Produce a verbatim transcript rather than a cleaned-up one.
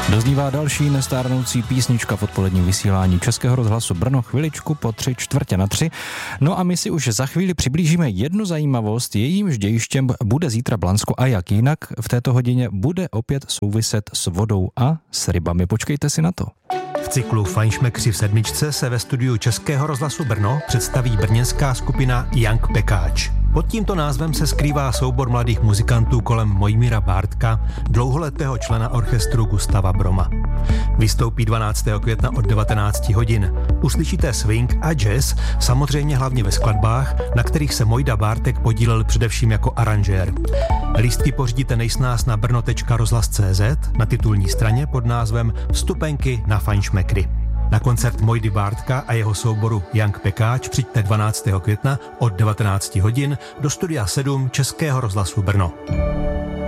Doznívá další nestárnoucí písnička v odpoledním vysílání Českého rozhlasu Brno chviličku po tři čtvrtě na tři. No a my si už za chvíli přiblížíme jednu zajímavost. Jejímž dějištěm bude zítra Blansko a jak jinak v této hodině bude opět souviset s vodou a s rybami. Počkejte si na to. V cyklu Fajnšmekři v sedmičce se ve studiu Českého rozhlasu Brno představí brněnská skupina Young Pekáč. Pod tímto názvem se skrývá soubor mladých muzikantů kolem Mojmíra Bártka, dlouholetého člena orchestru Gustava Broma. Vystoupí dvanáctého května od devatenáct hodin. Uslyšíte swing a jazz, samozřejmě hlavně ve skladbách, na kterých se Mojda Bártek podílel především jako aranžér. Lístky pořídíte nejsnáz na brno tečka rozhlas tečka cé zet na titulní straně pod názvem Vstupenky na Fajnšmekry. Na koncert Mojdy Bártka a jeho souboru Young Pekáč přijďte dvanáctého května od devatenáct hodin do studia sedm Českého rozhlasu Brno.